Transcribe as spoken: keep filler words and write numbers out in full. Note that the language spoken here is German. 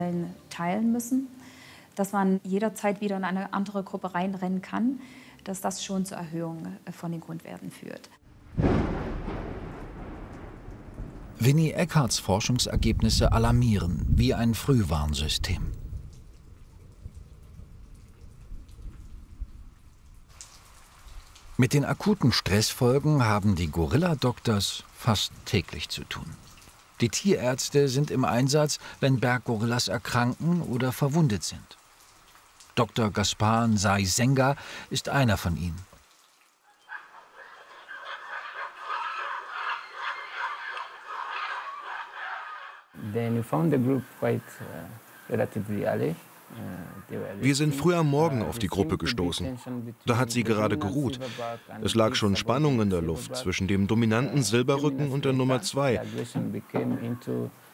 teilen müssen, dass man jederzeit wieder in eine andere Gruppe reinrennen kann, dass das schon zur Erhöhung von den Grundwerten führt. Winnie Eckharts Forschungsergebnisse alarmieren wie ein Frühwarnsystem. Mit den akuten Stressfolgen haben die Gorilla-Doktors fast täglich zu tun. Die Tierärzte sind im Einsatz, wenn Berggorillas erkranken oder verwundet sind. Doktor Gaspar Nsai Senga ist einer von ihnen. Wir sind früh am Morgen auf die Gruppe gestoßen. Da hat sie gerade geruht. Es lag schon Spannung in der Luft zwischen dem dominanten Silberrücken und der Nummer zwei.